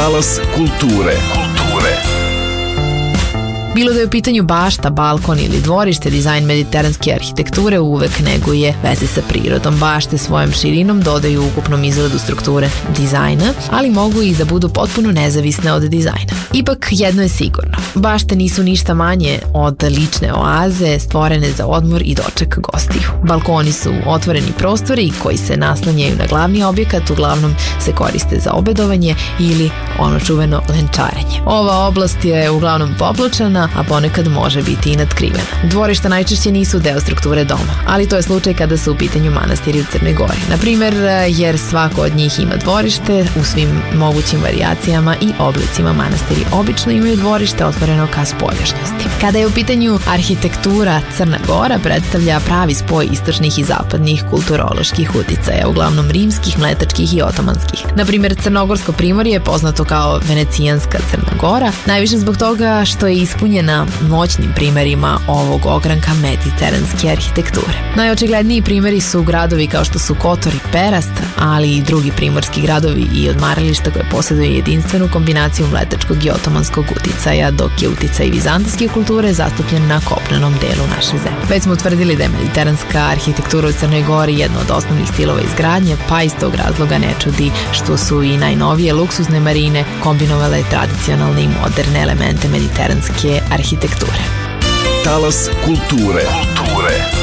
Talas kulture. Bilo da je u pitanju bašta, balkon ili dvorište, dizajn mediteranske arhitekture uvek neguje veze sa prirodom. Bašte svojom širinom dodaju ukupnom izgledu strukture dizajna, ali mogu i da budu potpuno nezavisne od dizajna. Ipak jedno je sigurno, bašte nisu ništa manje od lične oaze stvorene za odmor i doček gostiju. Balkoni su otvoreni prostori koji se naslanjaju na glavni objekat, uglavnom se koriste za obedovanje ili ono čuveno lenčarenje. Ova oblast je uglavnom popločana, a ponekad može biti i natkrivena. Dvorišta najčešće nisu deo strukture doma, ali to je slučaj kada su u pitanju manastiri u Crnoj Gori. Na primer, jer svako od njih ima dvorište u svim mogućim varijacijama i oblicima. Manastiri obično imaju dvorište otvoreno ka spoljašnjosti. Kada je u pitanju arhitektura, Crna Gora predstavlja pravi spoj istočnih i zapadnih kulturoloških uticaja, uglavnom rimskih, mletačkih i otomanskih. Na primer, Crnogorsko primorje je poznato kao venecijanska Crna Gora, najviše zbog toga što je ispunjena moćnim primerima ovog ogranka mediteranske arhitekture. Najočigledniji primeri su gradovi kao što su Kotor i Perast, ali i drugi primorski gradovi i odmarališta koje posjeduju jedinstvenu kombinaciju mletačkog i otomanskog uticaja, dok je uticaj vizantijske kulture zastupljen na kopnenom delu naše zemlje. Već smo utvrdili da je mediteranska arhitektura u Crnoj Gori jedno od osnovnih stilova izgradnje, pa iz tog razloga ne čudi što su i najnovije luksuzne marine kombinovale tradicionalne i moderne elemente mediteranske arhitekture. Talas kulture.